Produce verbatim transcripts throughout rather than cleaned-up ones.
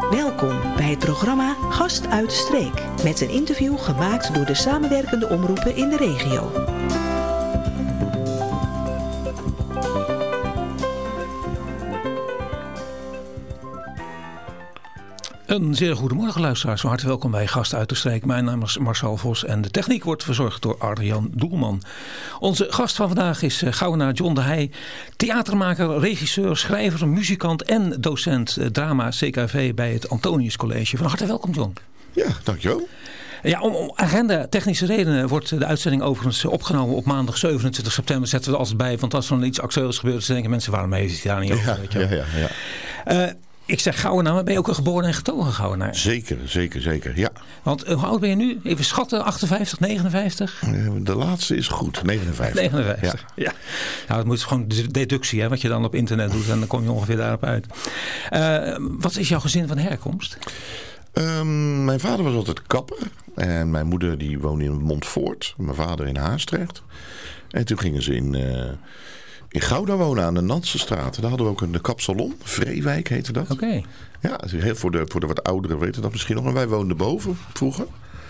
Welkom bij het programma Gast uit de Streek. Met een interview gemaakt door de samenwerkende omroepen in de regio. Een zeer goedemorgen luisteraars, van harte welkom bij Gast uit de Streek. Mijn naam is Marcel Vos en de techniek wordt verzorgd door Arjan Doelman. Onze gast van vandaag is Gouwenaar John de Heij, theatermaker, regisseur, schrijver, muzikant en docent drama C K V bij het Antonius College. Van harte welkom John. Ja, dankjewel. Ja, om, om agenda technische redenen wordt de uitzending overigens opgenomen op maandag zevenentwintig september. Zetten we er altijd bij, want als er dan iets actueels gebeurt, dan denken mensen, waarom heeft hij daar niet over? Ja, weet je ja, ja. ja. Uh, Ik zeg Gouwenaar, maar ben je ook een geboren en getogen Gouwenaar? Zeker, zeker, zeker, ja. Want hoe oud ben je nu? Even schatten, achtenvijftig, negenenvijftig? De laatste is goed, negenenvijftig. negenenvijftig, ja. ja. Nou, het moet gewoon deductie, hè, wat je dan op internet doet en dan kom je ongeveer daarop uit. Uh, wat is jouw gezin van herkomst? Um, mijn vader was altijd kapper en mijn moeder die woonde in Montfoort. Mijn vader in Haastrecht. En toen gingen ze in... Uh, In Gouda wonen aan de Nansenstraat. Daar hadden we ook een kapsalon. Vreewijk heette dat. Oké. Okay. Ja, voor de, voor de wat ouderen weten dat misschien nog. En wij woonden boven vroeger.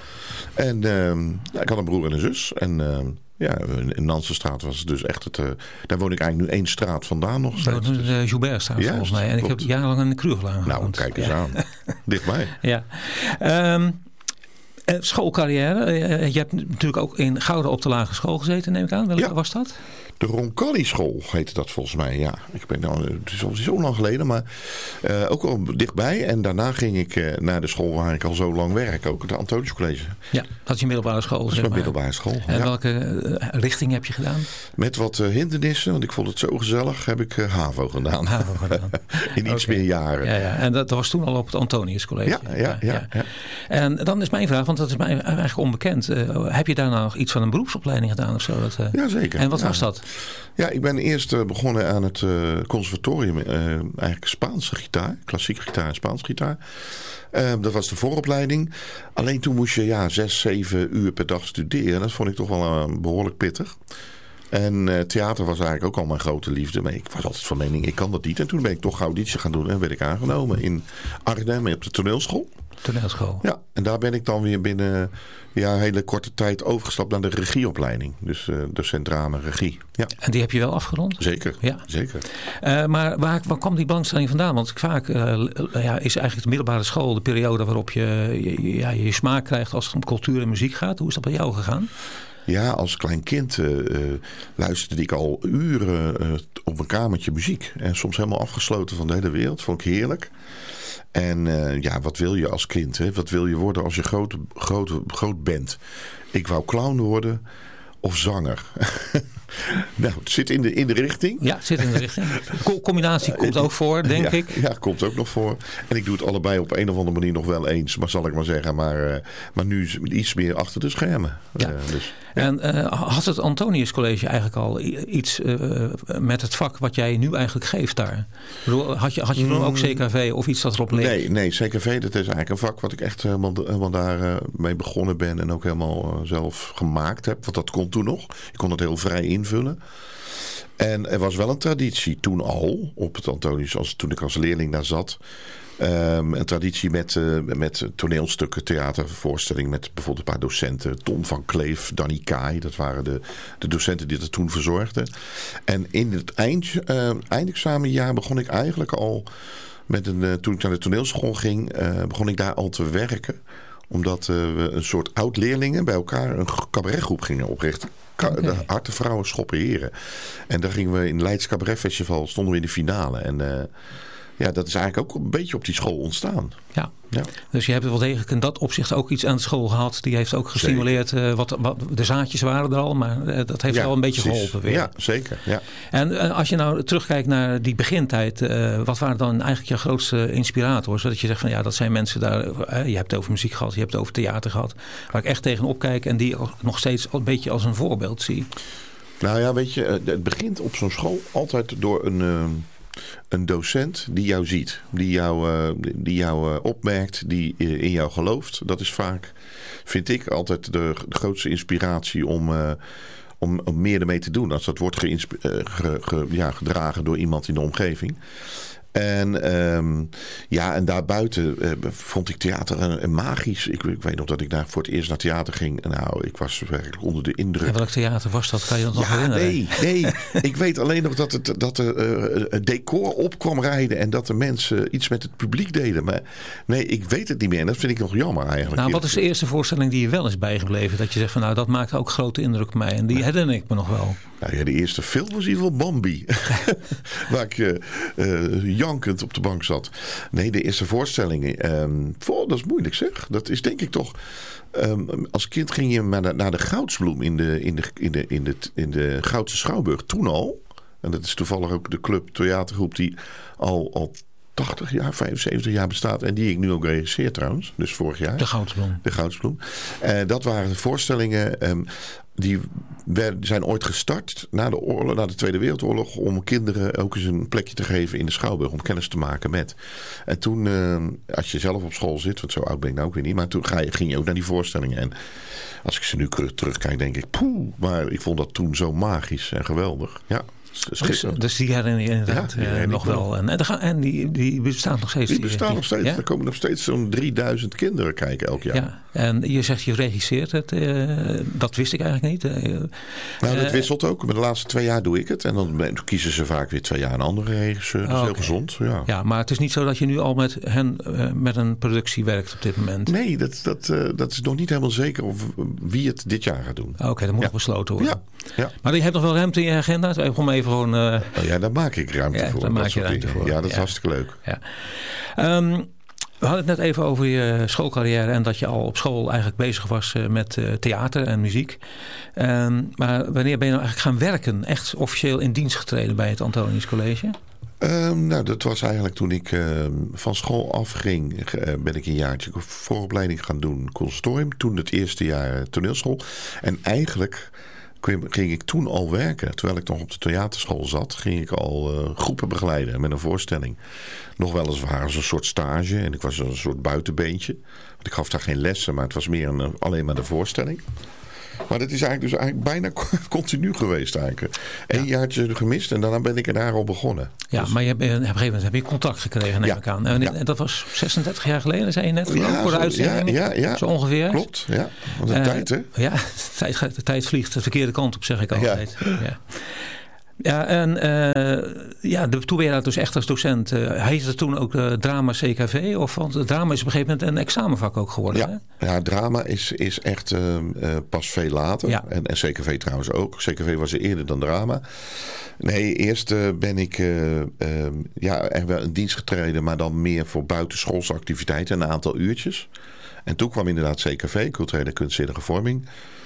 En uh, ja, ik had een broer en een zus. En uh, ja, in Nansenstraat was het dus echt het... Uh, daar woon ik eigenlijk nu één straat vandaan nog steeds. Dat is de Joubertstraat volgens mij. En klopt. Ik heb jarenlang in de Krugerlaan gewoond. Nou, kijk eens ja. aan. Dichtbij. Ja. Um, schoolcarrière. Je hebt natuurlijk ook in Gouda op de lagere school gezeten, neem ik aan. Welke ja. was dat? De Roncalli school heette dat volgens mij, ja. Ik ben nou, het is al zo lang geleden, maar uh, ook al dichtbij. En daarna ging ik uh, naar de school waar ik al zo lang werk, ook het Antonius College. Ja, dat is je middelbare school. Dat is mijn middelbare school. En ja. welke uh, richting heb je gedaan? Met wat uh, hindernissen, want ik vond het zo gezellig, heb ik uh, HAVO gedaan. HAVO gedaan. In iets okay. meer jaren. Ja, ja. En dat was toen al op het Antonius College. Ja, ja, ja, ja. ja. En dan is mijn vraag, want dat is mij eigenlijk onbekend. Uh, heb je daar nou nog iets van een beroepsopleiding gedaan of zo? Dat, uh... Ja, zeker. En wat ja. was dat? Ja, ik ben eerst uh, begonnen aan het uh, conservatorium, uh, eigenlijk Spaanse gitaar, klassieke gitaar en Spaanse gitaar. Uh, dat was de vooropleiding. Alleen toen moest je ja, zes, zeven uur per dag studeren. Dat vond ik toch wel uh, behoorlijk pittig. En uh, theater was eigenlijk ook al mijn grote liefde. Maar ik was altijd van mening, ik kan dat niet. En toen ben ik toch auditie gaan doen en werd ik aangenomen in Arnhem op de toneelschool. Toneelschool. Ja, en daar ben ik dan weer binnen ja, een hele korte tijd overgestapt naar de regieopleiding. Dus uh, docent drama regie. Ja. En die heb je wel afgerond? Zeker, ja. zeker. Uh, maar waar, waar kwam die belangstelling vandaan? Want vaak uh, ja, is eigenlijk de middelbare school de periode waarop je je, ja, je smaak krijgt als het om cultuur en muziek gaat. Hoe is dat bij jou gegaan? Ja, als klein kind uh, luisterde ik al uren uh, op mijn kamertje muziek. En soms helemaal afgesloten van de hele wereld. Vond ik heerlijk. En uh, ja, wat wil je als kind? Hè? Wat wil je worden als je groot, groot, groot bent? Ik wou clown worden of zanger. Nou, het zit in de, in de richting. Ja, het zit in de richting. Co- combinatie komt ook voor, denk ja, ik. Ja, komt ook nog voor. En ik doe het allebei op een of andere manier nog wel eens. Maar zal ik maar zeggen. Maar, uh, maar nu iets meer achter de schermen. Ja. Uh, dus, ja. En uh, had het Antonius College eigenlijk al iets uh, met het vak wat jij nu eigenlijk geeft daar? Had je, had je dan ook C K V of iets dat erop leek? Nee, nee, C K V dat is eigenlijk een vak wat ik echt helemaal, helemaal daar uh, mee begonnen ben. En ook helemaal uh, zelf gemaakt heb. Want dat kon toen nog. Ik kon het heel vrij invullen. En er was wel een traditie toen al op het Antonius, als, toen ik als leerling daar zat. Um, een traditie met, uh, met toneelstukken, theatervoorstellingen met bijvoorbeeld een paar docenten. Tom van Kleef, Danny Kaai, dat waren de, de docenten die dat toen verzorgden. En in het eind, uh, eindexamenjaar begon ik eigenlijk al met een, uh, toen ik naar de toneelschool ging, uh, begon ik daar al te werken. Omdat uh, we een soort oud-leerlingen bij elkaar een cabaretgroep gingen oprichten. Okay. De Harte Vrouwen Schoppen Heren. En daar gingen we in Leids Cabaret Festival, stonden we in de finale. En uh, ja, dat is eigenlijk ook een beetje op die school ontstaan. Ja. Ja. Dus je hebt wel degelijk in dat opzicht ook iets aan de school gehad. Die heeft ook gestimuleerd. Uh, wat, wat, de zaadjes waren er al, maar uh, dat heeft ja, wel een beetje precies. geholpen weer. Ja, zeker. Ja. En uh, als je nou terugkijkt naar die begintijd. Uh, wat waren dan eigenlijk je grootste inspirators? Dat je zegt van ja, dat zijn mensen daar. Uh, je hebt het over muziek gehad, je hebt het over theater gehad. Waar ik echt tegenop kijk en die nog steeds een beetje als een voorbeeld zie. Nou ja, weet je, het begint op zo'n school altijd door een... Uh, Een docent die jou ziet, die jou, uh, die jou uh, opmerkt, die uh, in jou gelooft. Dat is vaak, vind ik, altijd de, de grootste inspiratie om, uh, om, om meer ermee te doen. Als dat wordt geïnsp- uh, ge, ge, ja, gedragen door iemand in de omgeving. En um, ja, en daarbuiten uh, vond ik theater een, een magisch. Ik, ik weet nog dat ik daar voor het eerst naar theater ging. Nou, ik was werkelijk onder de indruk. En welk theater was dat? Kan je dat nog ja, herinneren? Nee, nee. Ik weet alleen nog dat het, dat er uh, het decor op kwam rijden en dat de mensen iets met het publiek deden. Maar nee, ik weet het niet meer. En dat vind ik nog jammer eigenlijk. Nou, wat is de eerste voorstelling die je wel is bijgebleven? Dat je zegt van nou, dat maakt ook grote indruk op mij. En die herinner ik me nog wel. Nou ja, de eerste film was in ieder geval Bambi. Waar ik uh, uh, jankend op de bank zat. Nee, de eerste voorstelling. Um, oh, dat is moeilijk zeg. Dat is denk ik toch... Um, als kind ging je naar de, naar de Goudsbloem in de, in, de, in, de, in, de, in de Goudse Schouwburg. Toen al. En dat is toevallig ook de club, theatergroep die al... al tachtig jaar, vijfenzeventig jaar bestaat. En die ik nu ook regisseer trouwens. Dus vorig jaar. De Goudsbloem. De Goudsbloem. Uh, dat waren voorstellingen... Um, die werden, zijn ooit gestart na de, oorlog, na de Tweede Wereldoorlog... om kinderen ook eens een plekje te geven in de Schouwburg... om kennis te maken met. En toen, uh, als je zelf op school zit... want zo oud ben ik nou ook weer niet... maar toen ga je, ging je ook naar die voorstellingen. En als ik ze nu terugkijk, denk ik... poeh, maar ik vond dat toen zo magisch en geweldig. Ja. Dus, dus die herinner je inderdaad ja, uh, nog wel. En, en, en die, die bestaan nog steeds. Die bestaan die, nog steeds. Ja? Er komen nog steeds zo'n drieduizend kinderen kijken elk jaar. Ja, en je zegt je regisseert het. Uh, dat wist ik eigenlijk niet. Uh, nou, dat uh, wisselt ook. De laatste twee jaar doe ik het. En dan kiezen ze vaak weer twee jaar een andere regisseur. Dat is oh, heel okay. gezond. Ja. ja, maar het is niet zo dat je nu al met hen uh, met een productie werkt op dit moment. Nee, dat, dat, uh, dat is nog niet helemaal zeker of wie het dit jaar gaat doen. Oké, okay, dat moet ja. nog besloten worden. Ja. Ja. Maar je hebt nog wel ruimte in je agenda? Om even gewoon... Uh... Oh ja, daar maak ik ruimte ja, voor. Daar maak je ruimte dingen. voor. Ja, dat is ja. hartstikke leuk. Ja. Um, we hadden het net even over je schoolcarrière en dat je al op school eigenlijk bezig was met uh, theater en muziek. Um, maar wanneer ben je nou eigenlijk gaan werken? Echt officieel in dienst getreden bij het Antonius College? Um, nou, dat was eigenlijk toen ik uh, van school afging, uh, ben ik een jaartje vooropleiding gaan doen, conservatorium. Toen het eerste jaar toneelschool. En eigenlijk ging ik toen al werken. Terwijl ik nog op de theaterschool zat, ging ik al uh, groepen begeleiden met een voorstelling. Nog weliswaar als een soort stage. En ik was een soort buitenbeentje. Want ik gaf daar geen lessen, maar het was meer een, alleen maar de voorstelling. Maar dat is eigenlijk dus eigenlijk bijna continu geweest eigenlijk. Eén ja. jaartje gemist en daarna ben ik er daar al begonnen. Ja, dus... maar je hebt, op een gegeven moment heb je contact gekregen, neem ja. ik aan. En ja. dat was zesendertig jaar geleden, zei je net, ja, voor de uitzending. Ja, ja, ja. Zo ongeveer. Klopt, ja. Wat een uh, tijd, hè? Ja, de tijd, de tijd vliegt de verkeerde kant op, zeg ik altijd. Ja. Ja. Ja, en uh, ja, de, toen ben je daar dus echt als docent. Uh, heette het toen ook uh, drama C K V? Of, want drama is op een gegeven moment een examenvak ook geworden. Ja, hè? ja drama is, is echt uh, uh, pas veel later. Ja. En, en C K V trouwens ook. C K V was er eerder dan drama. Nee, eerst uh, ben ik uh, uh, ja, echt wel in dienst getreden, maar dan meer voor buitenschoolse activiteiten, een aantal uurtjes. En toen kwam inderdaad C K V, culturele kunstzinnige vorming.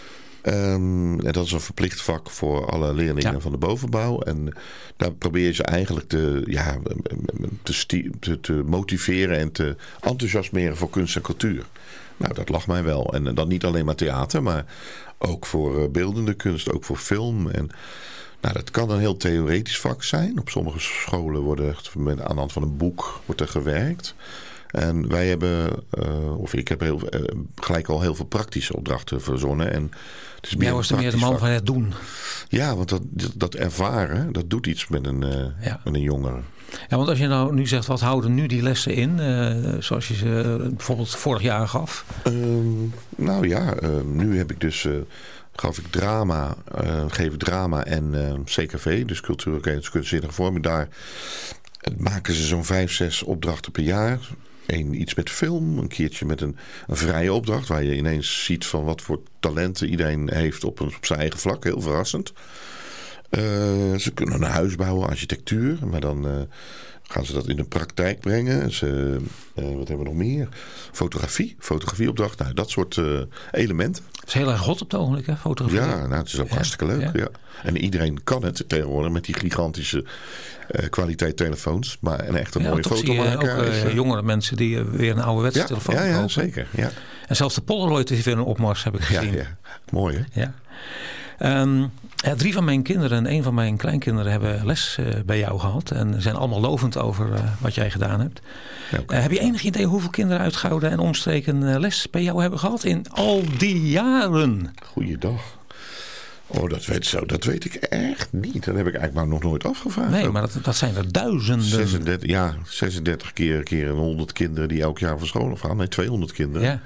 Um, en dat is een verplicht vak voor alle leerlingen ja. van de bovenbouw. En daar probeer je ze eigenlijk te, ja, te, te, te motiveren en te enthousiasmeren voor kunst en cultuur. Nou, dat lag mij wel. En dan niet alleen maar theater, maar ook voor beeldende kunst, ook voor film. En nou, dat kan een heel theoretisch vak zijn. Op sommige scholen worden aan de hand van een boek wordt er gewerkt. En wij hebben, uh, of ik heb heel, uh, gelijk al heel veel praktische opdrachten verzonnen. En het is meer Jij was er meer de man vak. Van het doen. Ja, want dat, dat ervaren, dat doet iets met een, uh, ja. met een jongere. Ja, want als je nou nu zegt, wat houden nu die lessen in? Uh, zoals je ze uh, bijvoorbeeld vorig jaar gaf. Um, nou ja, uh, nu heb ik dus... Uh, gaf ik drama, uh, geef ik drama en uh, C K V, dus cultuur, kunstzinnige vorming. Daar maken ze zo'n vijf, zes opdrachten per jaar. Eén iets met film, een keertje met een, een vrije opdracht, waar je ineens ziet van wat voor talenten iedereen heeft op, een, op zijn eigen vlak. Heel verrassend. Uh, ze kunnen een huis bouwen, architectuur, maar dan uh, gaan ze dat in de praktijk brengen. Ze, uh, wat hebben we nog meer? Fotografie, fotografieopdracht, nou, dat soort uh, elementen. Het is heel erg hot op het ogenblik, hè, fotografie. Ja, nou, het is ook ja, hartstikke leuk. Ja. Ja. En iedereen kan het tegenwoordig met die gigantische uh, kwaliteit telefoons. Maar een echt een ja, mooie foto maken. Ook uh, jongere mensen die uh, weer een ouderwetse ja, telefoon ja, ja, kopen. Zeker. Ja. En zelfs de Polaroid is weer een opmars, heb ik gezien. Ja, ja. Mooi, hè? Ja. Um, ja, drie van mijn kinderen en één van mijn kleinkinderen hebben les uh, bij jou gehad. En zijn allemaal lovend over uh, wat jij gedaan hebt. Ja, okay. uh, heb je enig idee hoeveel kinderen uit Gouda en omstreken uh, les bij jou hebben gehad in al die jaren? Goeiedag. Oh, dat weet, zo, dat weet ik echt niet. Dat heb ik eigenlijk maar nog nooit afgevraagd. Nee, maar dat, dat zijn er duizenden. zesendertig, ja, zesendertig keer, keer een honderd kinderen die elk jaar van school afgaan. Nee, tweehonderd kinderen. Ja.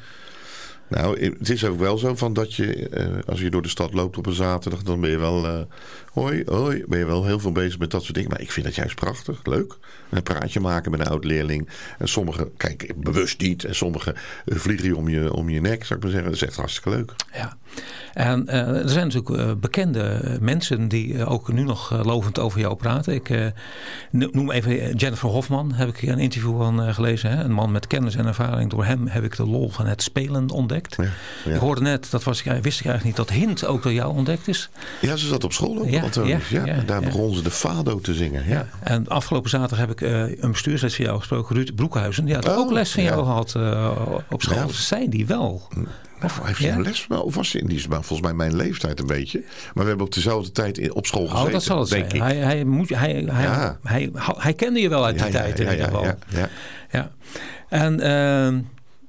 Nou, het is ook wel zo van dat je, uh, als je door de stad loopt op een zaterdag, dan ben je wel, uh, hoi, hoi, ben je wel heel veel bezig met dat soort dingen. Maar ik vind het juist prachtig, leuk. Een praatje maken met een oud-leerling. En sommigen, kijk, bewust niet. En sommigen uh, vliegen je om je, om je nek, zou ik maar zeggen. Dat is echt hartstikke leuk. Ja. En uh, er zijn natuurlijk uh, bekende mensen die uh, ook nu nog uh, lovend over jou praten. Ik uh, noem even Jennifer Hofman, heb ik een interview van uh, gelezen. Hè? Een man met kennis en ervaring. Door hem heb ik de lol van het spelen ontdekt. Ja, ja. Ik hoorde net, dat was, wist ik eigenlijk niet, dat Hint ook door jou ontdekt is. Ja, ze zat op school ook. Ja, want, ja, ja, ja, daar ja. begon ze de fado te zingen. Ja. Ja. En afgelopen zaterdag heb ik uh, een bestuurslid van jou gesproken, Ruud Broekhuizen. Die had oh, ook les van ja. jou gehad uh, op school. Ja. Zei die wel. Of heeft hij ja? een les? Of was hij in die volgens mij mijn leeftijd een beetje. Maar we hebben op dezelfde tijd in, op school gezeten. Oh, dat zal het denk zijn. Ik. Hij, hij, moet, hij, hij, ja. hij, hij, hij kende je wel uit die ja, tijd ja, in ja, ieder geval. Ja, ja, ja. ja. En uh,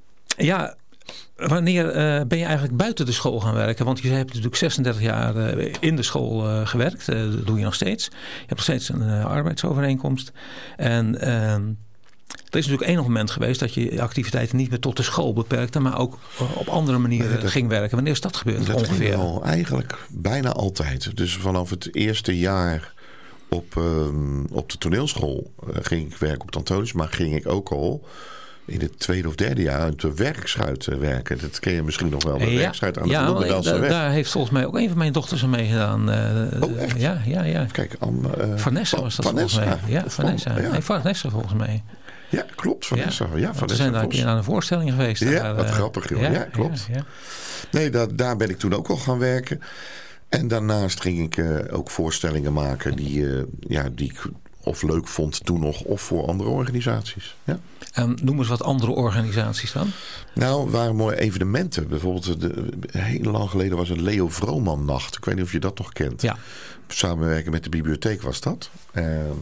ja, wanneer uh, ben je eigenlijk buiten de school gaan werken? Want je hebt natuurlijk zesendertig jaar uh, in de school uh, gewerkt. Uh, dat doe je nog steeds. Je hebt nog steeds een uh, arbeidsovereenkomst. En uh, er is natuurlijk enig moment geweest dat je je activiteiten niet meer tot de school beperkte, maar ook op andere manieren nee, dat, ging werken. Wanneer is dat gebeurd? Dat ongeveer? Ging al, eigenlijk bijna altijd. Dus vanaf het eerste jaar op, um, op de toneelschool uh, ging ik werken op Antonius, maar ging ik ook al in het tweede of derde jaar op de werkschuit uh, werken. Dat ken je misschien nog wel, de ja, werkschuit aan de ja, Bloemendaalse weg. Daar heeft volgens mij ook een van mijn dochters aan meegedaan. Uh, oh, echt? Ja, ja, ja. Kijk, um, uh, Vanessa was dat Vanessa. volgens mij. Ja, Vanessa. Van, ja. Nee, Vanessa volgens mij. Ja, klopt. Vanessa. Ja, ja, Vanessa. We zijn daar een keer aan een voorstelling geweest. Ja, daar, wat uh, grappig. Joh. Ja, ja, klopt. Ja, ja. Nee, daar, daar ben ik toen ook al gaan werken. En daarnaast ging ik uh, ook voorstellingen maken die, uh, ja, die ik of leuk vond toen nog, of voor andere organisaties. Ja. En noem eens wat andere organisaties dan. Nou, er waren mooie evenementen. Bijvoorbeeld, de, heel lang geleden was een Leo Vrooman nacht. Ik weet niet of je dat nog kent. Ja. Samenwerken met de bibliotheek was dat. Uh,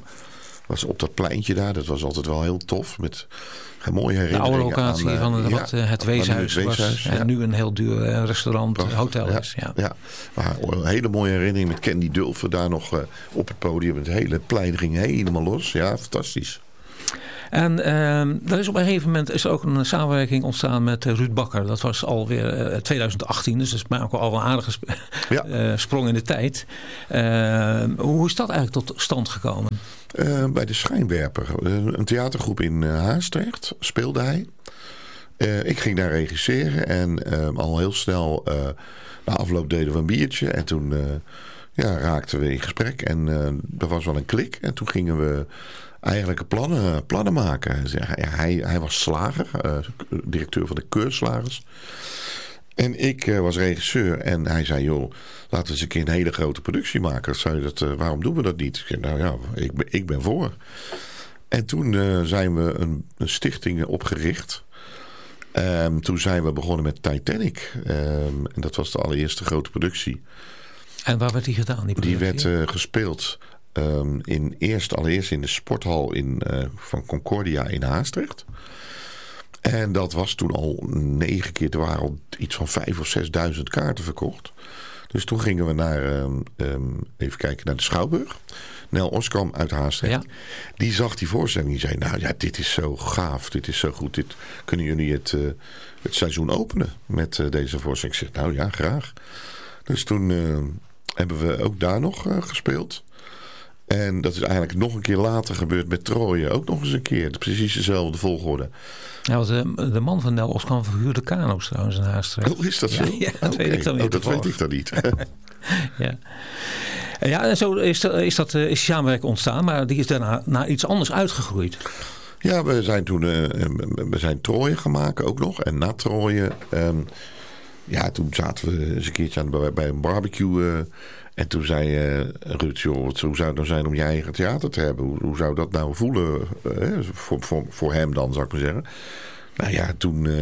was op dat pleintje daar. Dat was altijd wel heel tof. Met een mooie herinneringen. De oude locatie aan, van ja, wat uh, het Weeshuis was. Weeshuis, ja. En nu een heel duur uh, restaurant, Prachtig, hotel ja, is. Ja. Ja. Maar een hele mooie herinnering met Candy Dulfer daar nog uh, op het podium. Het hele plein ging helemaal los. Ja, fantastisch. En uh, er is op een gegeven moment is er ook een samenwerking ontstaan met uh, Ruud Bakker. Dat was alweer uh, twintig achttien, dus dat is ook al een aardige sp- ja. uh, sprong in de tijd. Uh, hoe is dat eigenlijk tot stand gekomen? Uh, bij de Schijnwerper. Uh, een theatergroep in uh, Haastrecht speelde hij. Uh, ik ging daar regisseren en uh, al heel snel uh, na afloop deden we een biertje. En toen uh, ja, raakten we in gesprek en uh, er was wel een klik. En toen gingen we eigenlijk plannen, plannen maken. Hij, hij was slager, uh, directeur van de Keurslagers. En ik uh, was regisseur en hij zei, joh, laten we eens een keer een hele grote productie maken. Zei dat, uh, waarom doen we dat niet? Ik zei, nou ja, ik ben, ik ben voor. En toen uh, zijn we een, een stichting opgericht. Um, toen zijn we begonnen met Titanic. Um, en dat was de allereerste grote productie. En waar werd die gedaan? Die, die werd uh, gespeeld um, in eerst, allereerst in de sporthal in, uh, van Concordia in Haastrecht. En dat was toen al negen keer, er waren al iets van vijf of zesduizend kaarten verkocht. Dus toen gingen we naar, um, um, even kijken, naar de Schouwburg. Nel Oskam uit Haastrecht. Ja. Die zag die voorstelling en die zei, nou ja, dit is zo gaaf, dit is zo goed. Dit, kunnen jullie het, uh, het seizoen openen met uh, deze voorstelling? Ik zeg, nou ja, graag. Dus toen uh, hebben we ook daar nog uh, gespeeld. En dat is eigenlijk nog een keer later gebeurd met Troje. Ook nog eens een keer. Precies dezelfde volgorde. Ja, de, de man van Nel Oskam verhuurde kano's trouwens in Haastrecht. Oh, is dat zo? Ja, ja, dat okay. weet ik dan niet. Oh, dat weet ik dan niet. Ja. Ja, en zo is, dat, is, dat, is die samenwerking ontstaan. Maar die is daarna naar iets anders uitgegroeid. Ja, we zijn toen uh, we zijn Troje gaan maken ook nog. En na Troje, um, ja, toen zaten we eens een keertje aan, bij, bij een barbecue. Uh, en toen zei uh, Ruud, joh, hoe zou het nou zijn om je eigen theater te hebben? Hoe, hoe zou dat nou voelen uh, voor, voor, voor hem dan, zou ik maar zeggen. Nou ja, toen... Uh,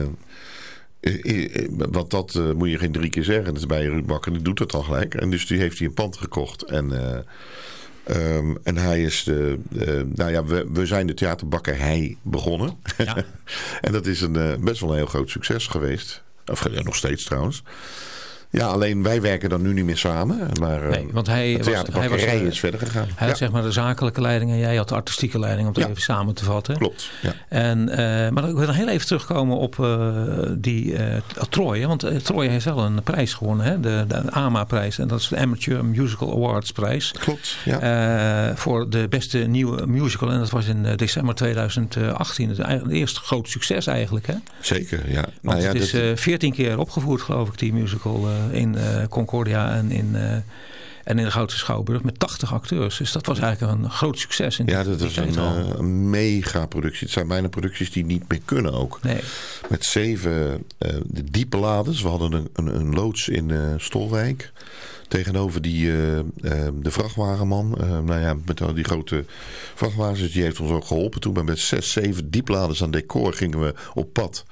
Want dat uh, moet je geen drie keer zeggen. Dat is bij Ruud Bakker, die doet dat al gelijk. En dus die heeft hij een pand gekocht. En, uh, um, en hij is de... Uh, nou ja, we, we zijn de theaterbakkerij begonnen. Ja. En dat is een, uh, best wel een heel groot succes geweest. Of ja, nog steeds trouwens. Ja, alleen wij werken dan nu niet meer samen. Maar nee, want hij het theaterbakkerij hij was, is verder gegaan. Hij ja. had zeg maar de zakelijke leiding en jij had de artistieke leiding, om het ja. even samen te vatten. Klopt, ja. En, uh, maar ik wil nog heel even terugkomen op uh, die uh, Troy. Hè? Want uh, Troy heeft wel een prijs gewonnen, hè? De, de A M A-prijs. En dat is de Amateur Musical Awards prijs. Klopt, ja. Uh, voor de beste nieuwe musical. En dat was in uh, december tweeduizend achttien. Het, het eerste groot succes eigenlijk, hè? Zeker, ja. Want nou ja, het is uh, veertien keer opgevoerd, geloof ik, die musical uh, in uh, Concordia en in, uh, en in de Goudse Schouwburg met tachtig acteurs. Dus dat was eigenlijk een groot succes. In ja, dat is een, uh, een mega productie. Het zijn bijna producties die niet meer kunnen ook. Nee. Met zeven uh, de diepe lades. We hadden een, een, een loods in uh, Stolwijk. Tegenover die, uh, uh, de vrachtwagenman. Uh, nou ja, met uh, die grote vrachtwagens. Dus die heeft ons ook geholpen. Toen we met zes, zeven dieplades aan decor gingen we op pad.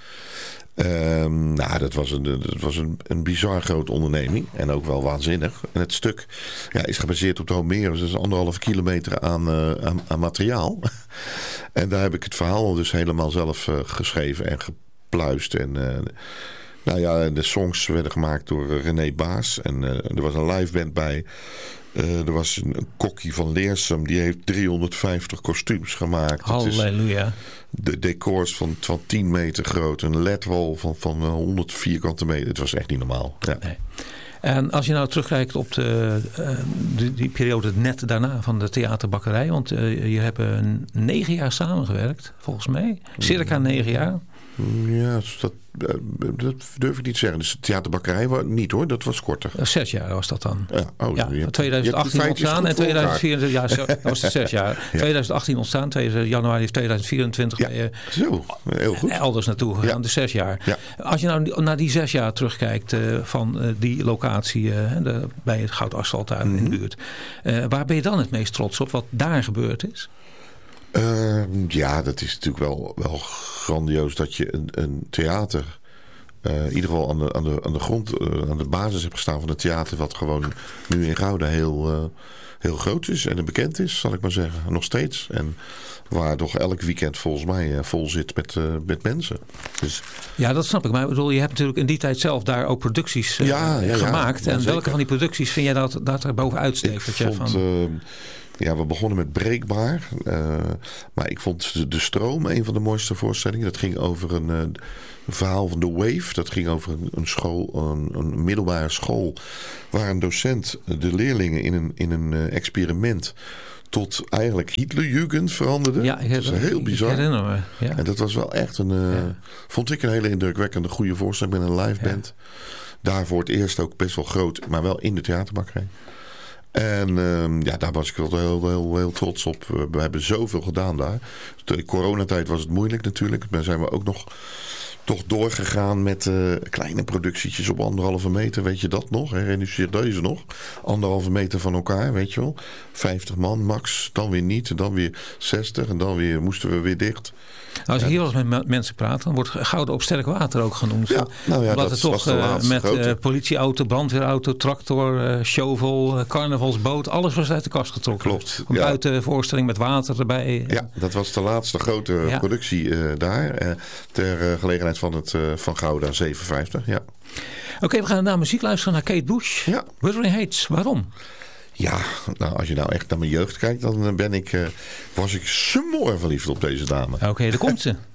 Um, nou, dat was, een, dat was een, een bizar grote onderneming. En ook wel waanzinnig. En het stuk ja, is gebaseerd op de Homerus. Dus anderhalve kilometer aan, uh, aan, aan materiaal. En daar heb ik het verhaal dus helemaal zelf uh, geschreven en gepluist. En uh, nou ja, de songs werden gemaakt door uh, René Baas. En uh, er was een live band bij. Uh, er was een, een kokkie van Leersum. Die heeft driehonderdvijftig kostuums gemaakt. Halleluja. De decors van, van tien meter groot. Een ledwall van, van honderd vierkante meter. Het was echt niet normaal. Ja. Nee. En als je nou terugkijkt op de, uh, die, die periode net daarna van de theaterbakkerij. Want uh, je hebt negen jaar samengewerkt, volgens mij. Circa negen jaar. Ja, dat, dat durf ik niet te zeggen. Dus de theaterbakkerij was niet hoor, dat was korter. Zes jaar was dat dan. Ja, oh, ja, je, tweeduizend achttien je ontstaan en tweeduizend vierentwintig, ja, dat was het zes jaar. Ja. tweeduizend achttien ontstaan, januari tweeduizend vierentwintig ja, ben je zo, heel goed. elders naartoe gegaan, ja. Dus zes jaar. Ja. Als je nou naar die zes jaar terugkijkt uh, van uh, die locatie uh, de, bij het Goud Asfalt daar mm-hmm. in de buurt. Uh, waar ben je dan het meest trots op wat daar gebeurd is? Uh, ja, dat is natuurlijk wel, wel grandioos dat je een, een theater, uh, in ieder geval aan de, aan de, aan de grond, uh, aan de basis hebt gestaan van het theater, wat gewoon nu in Gouda heel, uh, heel groot is en bekend is, zal ik maar zeggen. Nog steeds. En waar toch elk weekend volgens mij uh, vol zit met, uh, met mensen. Dus, ja, dat snap ik. Maar ik bedoel, je hebt natuurlijk in die tijd zelf daar ook producties uh, ja, ja, gemaakt. Ja, en welke van die producties vind jij dat, dat er bovenuit steekt? Ik dat vond... van... Uh, Ja, we begonnen met Breekbaar. Uh, maar ik vond de, de Stroom een van de mooiste voorstellingen. Dat ging over een, uh, een verhaal van The Wave. Dat ging over een, een school, een, een middelbare school. Waar een docent de leerlingen in een, in een uh, experiment tot eigenlijk Hitlerjugend veranderde. Ja, ik heb, dat is heel bizar. Ik herinner me. Ja. En dat was wel echt een, uh, ja. vond ik een hele indrukwekkende goede voorstelling met een live band. Ja. Daar voor het eerst ook best wel groot, maar wel in de theaterbakkerij. En uh, ja, daar was ik wel heel, heel, heel trots op. We hebben zoveel gedaan daar. De coronatijd was het moeilijk natuurlijk. Dan zijn we ook nog toch doorgegaan met uh, kleine productietjes op anderhalve meter. Weet je dat nog? Herinner deze nog? Anderhalve meter van elkaar, weet je wel. vijftig man max, dan weer niet. Dan weer zestig en dan weer moesten we weer dicht. Nou, als je hier wel eens met mensen praat, dan wordt Gouda op sterk water ook genoemd. Ja, nou ja, Omdat dat het toch uh, met uh, politieauto, brandweerauto, tractor, uh, shovel, uh, carnavalsboot, alles was uit de kast getrokken. Klopt. Een ja. buitenvoorstelling met water erbij. Ja, dat was de laatste grote ja. productie uh, daar. Uh, ter uh, gelegenheid van het uh, van Gouda zevenenvijftig. Ja. Oké, okay, we gaan naar muziek luisteren, naar Kate Bush. Ja. Wuthering Heights, waarom? Ja, nou, als je nou echt naar mijn jeugd kijkt, dan ben ik, uh, was ik smoor verliefd op deze dame. Oké, okay, daar komt ze.